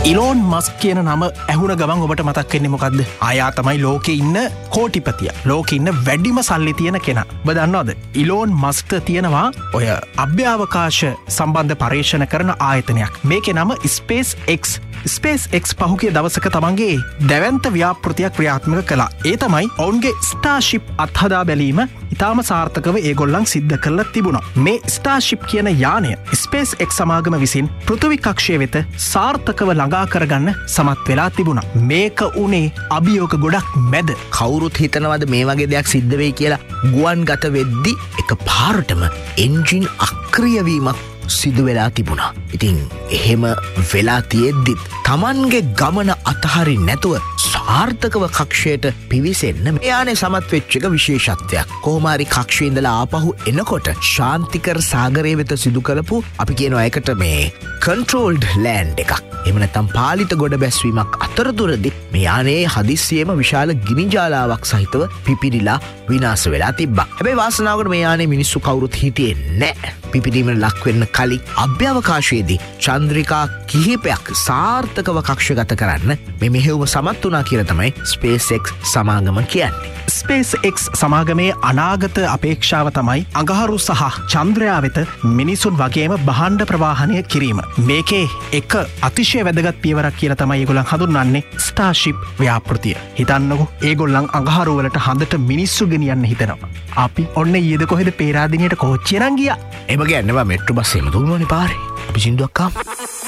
Elon Musk කියන නම ඇහුණ ගමන් ඔබට මතක් වෙන්නේ මොකද්ද? ආයා තමයි ලෝකේ ඉන්න කෝටිපතිය. ලෝකේ ඉන්න වැඩිම සල්ලි තියෙන කෙනා. ඔබ දන්නවද? ඉලෝන් මස්ක් තියෙනවා ඔය අභ්‍යවකාශ සම්බන්ධ පරීක්ෂණ කරන ආයතනයක්. මේකේ නම SpaceX. SpaceX පහුගිය දවසක තමන්ගේ දැවැන්ත ව්‍යාපෘතියක් ක්‍රියාත්මක කළා. ඒ තමයි ඔවුන්ගේ ස්ටාර්ෂිප් අත්හදා බැලීම ඉතාම සාර්ථකව ඒගොල්ලන් සිද්ධ කරලා තිබුණා. මේ ස්ටාර්ෂිප් කියන යානය SpaceX සමාගම විසින් පෘථිවි කක්ෂය වෙත සාර්ථකව ළඟා කරගන්න සමත් වෙලා තිබුණා. මේක උනේ අභියෝග ගොඩක් මැද. කවුරුත් හිතනවද මේ වගේ දෙයක් සිද්ධ වෙයි කියලා? ගුවන් ගත වෙද්දි එක පාරටම එන්ජින් අක්‍රියවීමක් සිදු වෙලා තිබුණා. ඉතින් එහෙම වෙලා තියෙද්දිත් තමන්ගේ ගමන අතහරින් නැතුව සාර්ථකව කක්ෂයට පිවිසෙන්න මෙයානේ සමත් වෙච්ච එක විශේෂත්වයක්. කොහොම හරි කක්ෂයේ ඉඳලා ආපහු එනකොට ශාන්තිකර සාගරය වෙත සිදු කරපු අපි කියනවා ඒකට මේ controlled land එකක්. එහෙම නැත්නම් පාලිත ගොඩ බැස්වීමක් අතරතුරදී මේ යානේ හදිස්සියෙම විශාල ගිනි ජාලාවක් සහිතව පිපිරිලා විනාශ වෙලා තිබ්බා. හැබැයි වාසනාවකට මේ යානේ මිනිස්සු කවුරුත් හිටියේ නැහැ. පිපිරීමට ලක් වෙන්න කලින් අභ්‍යවකාශයේදී චන්ද්‍රිකා කිහිපයක් සාර්ථකව කක්ෂගත කරන්න මේ මෙහෙයුම සමත් වුණා කියලා තමයි SpaceX සමාගම කියන්නේ. SpaceX සමාගමේ අනාගත අපේක්ෂාව තමයි අඟහරු සහ චන්ද්‍රයා වෙත මිනිසුන් වගේම භාණ්ඩ ප්‍රවාහනය කිරීම. මේකේ එක අතිශය වැදගත් පියවරක් කියලා තමයි ඒගොල්ලන් හඳුන්වන්නේ ස්ටාර්ෂිප් ව්‍යාපෘතිය. හිතන්නකෝ ඒගොල්ලන් අඟහරු වලට හඳට මිනිස්සු ගෙනියන්න හිතනවා. අපි ඔන්න ඊයේද කොහෙද පේරාදෙනියට කෝච්චිය නම් ගියා. එම කියන්නේ මෙට්‍රෝ බස් එකම දුන්නෝනේ පාරේ. අපි සින්දුවක් ආවා.